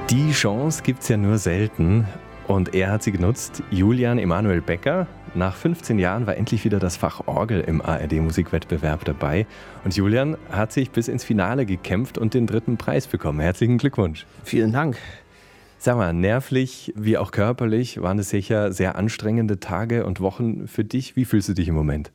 Die Chance gibt's ja nur selten und er hat sie genutzt. Julian Emanuel Becker. Nach 15 Jahren war endlich wieder das Fach Orgel im ARD-Musikwettbewerb dabei. Und Julian hat sich bis ins Finale gekämpft und den 3. Preis bekommen. Herzlichen Glückwunsch. Vielen Dank. Sag mal, nervlich wie auch körperlich waren es sicher sehr anstrengende Tage und Wochen für dich. Wie fühlst du dich im Moment?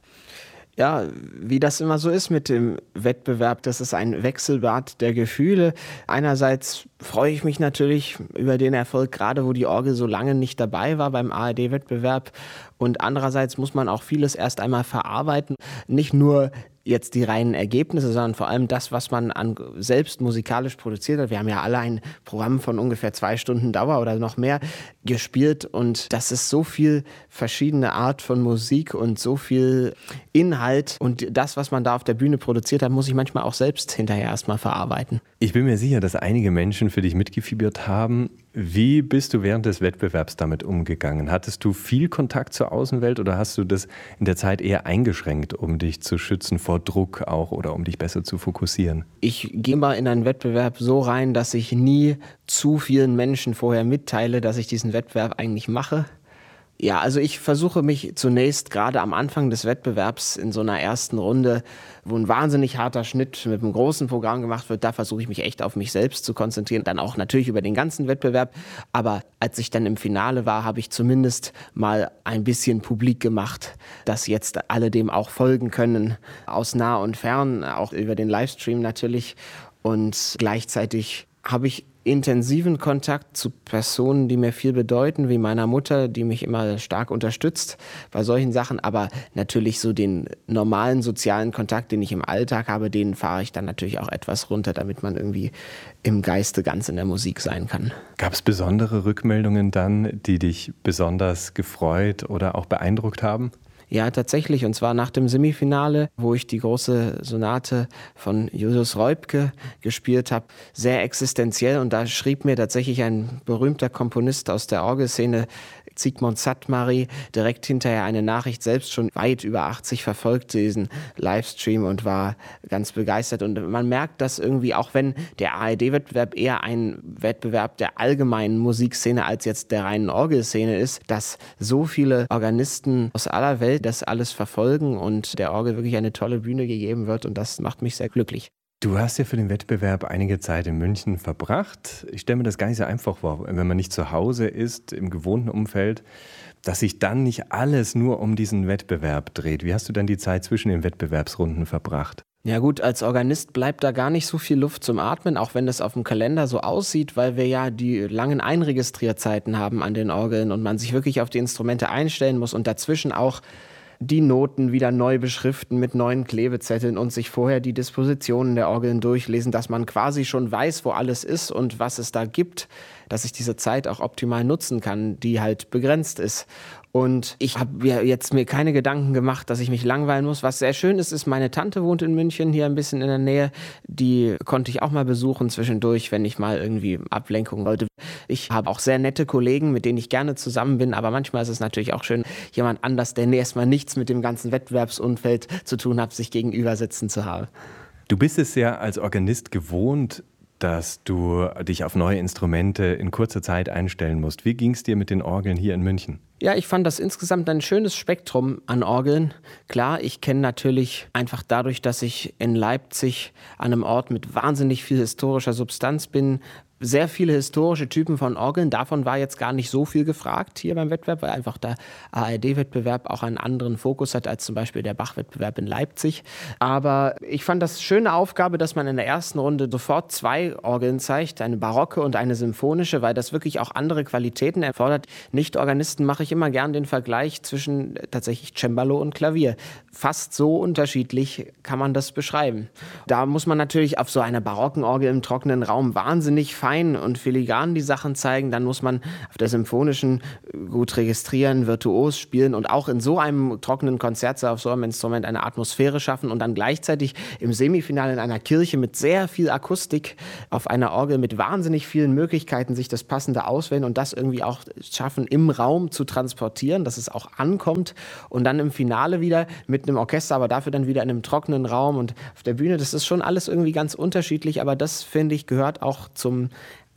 Ja, wie das immer so ist mit dem Wettbewerb, das ist ein Wechselbad der Gefühle. Einerseits freue ich mich natürlich über den Erfolg, gerade wo die Orgel so lange nicht dabei war beim ARD-Wettbewerb. Und andererseits muss man auch vieles erst einmal verarbeiten. Nicht nur jetzt die reinen Ergebnisse, sondern vor allem das, was man selbst musikalisch produziert hat. Wir haben ja alle ein Programm von ungefähr 2 Stunden Dauer oder noch mehr gespielt und das ist so viel verschiedene Art von Musik und so viel Inhalt und das, was man da auf der Bühne produziert hat, muss ich manchmal auch selbst hinterher erstmal verarbeiten. Ich bin mir sicher, dass einige Menschen für dich mitgefiebert haben. Wie bist du während des Wettbewerbs damit umgegangen? Hattest du viel Kontakt zur Außenwelt oder hast du das in der Zeit eher eingeschränkt, um dich zu schützen vor Druck auch oder um dich besser zu fokussieren? Ich gehe mal in einen Wettbewerb so rein, dass ich nie zu vielen Menschen vorher mitteile, dass ich diesen Wettbewerb eigentlich mache. Ja, also ich versuche mich zunächst gerade am Anfang des Wettbewerbs in so einer ersten Runde, wo ein wahnsinnig harter Schnitt mit einem großen Programm gemacht wird, da versuche ich mich echt auf mich selbst zu konzentrieren, dann auch natürlich über den ganzen Wettbewerb. Aber als ich dann im Finale war, habe ich zumindest mal ein bisschen publik gemacht, dass jetzt alle dem auch folgen können, aus nah und fern, auch über den Livestream natürlich. Und gleichzeitig habe ich intensiven Kontakt zu Personen, die mir viel bedeuten, wie meiner Mutter, die mich immer stark unterstützt bei solchen Sachen. Aber natürlich so den normalen sozialen Kontakt, den ich im Alltag habe, den fahre ich dann natürlich auch etwas runter, damit man irgendwie im Geiste ganz in der Musik sein kann. Gab es besondere Rückmeldungen dann, die dich besonders gefreut oder auch beeindruckt haben? Ja, tatsächlich. Und zwar nach dem Semifinale, wo ich die große Sonate von Julius Reubke gespielt habe. Sehr existenziell. Und da schrieb mir tatsächlich ein berühmter Komponist aus der Orgelszene, Zsigmond Szatmary, direkt hinterher eine Nachricht, selbst schon weit über 80 verfolgte diesen Livestream und war ganz begeistert. Und man merkt das irgendwie, auch wenn der ARD-Wettbewerb eher ein Wettbewerb der allgemeinen Musikszene als jetzt der reinen Orgelszene ist, dass so viele Organisten aus aller Welt das alles verfolgen und der Orgel wirklich eine tolle Bühne gegeben wird und das macht mich sehr glücklich. Du hast ja für den Wettbewerb einige Zeit in München verbracht. Ich stelle mir das gar nicht so einfach vor, wenn man nicht zu Hause ist, im gewohnten Umfeld, dass sich dann nicht alles nur um diesen Wettbewerb dreht. Wie hast du dann die Zeit zwischen den Wettbewerbsrunden verbracht? Ja gut, als Organist bleibt da gar nicht so viel Luft zum Atmen, auch wenn das auf dem Kalender so aussieht, weil wir ja die langen Einregistrierzeiten haben an den Orgeln und man sich wirklich auf die Instrumente einstellen muss und dazwischen auch die Noten wieder neu beschriften mit neuen Klebezetteln und sich vorher die Dispositionen der Orgeln durchlesen, dass man quasi schon weiß, wo alles ist und was es da gibt, dass ich diese Zeit auch optimal nutzen kann, die halt begrenzt ist. Und ich habe jetzt mir keine Gedanken gemacht, dass ich mich langweilen muss. Was sehr schön ist, meine Tante wohnt in München, hier ein bisschen in der Nähe. Die konnte ich auch mal besuchen zwischendurch, wenn ich mal irgendwie Ablenkung wollte. Ich habe auch sehr nette Kollegen, mit denen ich gerne zusammen bin. Aber manchmal ist es natürlich auch schön, jemand anders, der erstmal nichts mit dem ganzen Wettbewerbsumfeld zu tun hat, sich gegenüber sitzen zu haben. Du bist es ja als Organist gewohnt, dass du dich auf neue Instrumente in kurzer Zeit einstellen musst. Wie ging es dir mit den Orgeln hier in München? Ja, ich fand das insgesamt ein schönes Spektrum an Orgeln. Klar, ich kenne natürlich einfach dadurch, dass ich in Leipzig an einem Ort mit wahnsinnig viel historischer Substanz bin, sehr viele historische Typen von Orgeln. Davon war jetzt gar nicht so viel gefragt hier beim Wettbewerb, weil einfach der ARD-Wettbewerb auch einen anderen Fokus hat als zum Beispiel der Bach-Wettbewerb in Leipzig. Aber ich fand das eine schöne Aufgabe, dass man in der ersten Runde sofort 2 Orgeln zeigt, eine barocke und eine symphonische, weil das wirklich auch andere Qualitäten erfordert. Nicht-Organisten mache ich immer gern den Vergleich zwischen tatsächlich Cembalo und Klavier. Fast so unterschiedlich kann man das beschreiben. Da muss man natürlich auf so einer barocken Orgel im trockenen Raum wahnsinnig fein und filigran die Sachen zeigen, dann muss man auf der symphonischen gut registrieren, virtuos spielen und auch in so einem trockenen Konzertsaal auf so einem Instrument eine Atmosphäre schaffen und dann gleichzeitig im Semifinale in einer Kirche mit sehr viel Akustik auf einer Orgel mit wahnsinnig vielen Möglichkeiten sich das Passende auswählen und das irgendwie auch schaffen, im Raum zu transportieren, dass es auch ankommt und dann im Finale wieder mit einem Orchester, aber dafür dann wieder in einem trockenen Raum und auf der Bühne, das ist schon alles irgendwie ganz unterschiedlich, aber das, finde ich, gehört auch zum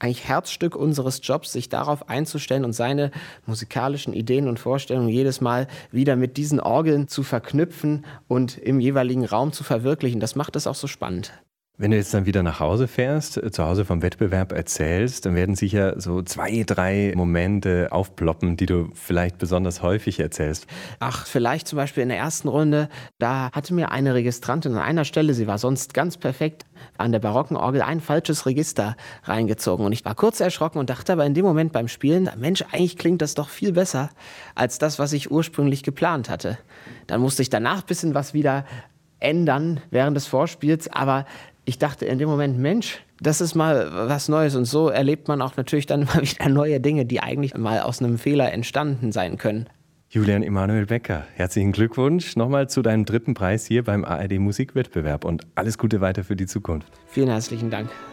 eigentlich Herzstück unseres Jobs, sich darauf einzustellen und seine musikalischen Ideen und Vorstellungen jedes Mal wieder mit diesen Orgeln zu verknüpfen und im jeweiligen Raum zu verwirklichen. Das macht es auch so spannend. Wenn du jetzt dann wieder nach Hause fährst, zu Hause vom Wettbewerb erzählst, dann werden sicher so 2, 3 Momente aufploppen, die du vielleicht besonders häufig erzählst. Ach, vielleicht zum Beispiel in der ersten Runde, da hatte mir eine Registrantin an einer Stelle, sie war sonst ganz perfekt, an der barocken Orgel ein falsches Register reingezogen. Und ich war kurz erschrocken und dachte aber in dem Moment beim Spielen, Mensch, eigentlich klingt das doch viel besser als das, was ich ursprünglich geplant hatte. Dann musste ich danach ein bisschen was wieder ändern während des Vorspiels, aber ich dachte in dem Moment, Mensch, das ist mal was Neues. Und so erlebt man auch natürlich dann immer wieder neue Dinge, die eigentlich mal aus einem Fehler entstanden sein können. Julian Emanuel Becker, herzlichen Glückwunsch nochmal zu deinem 3. Preis hier beim ARD Musikwettbewerb und alles Gute weiter für die Zukunft. Vielen herzlichen Dank.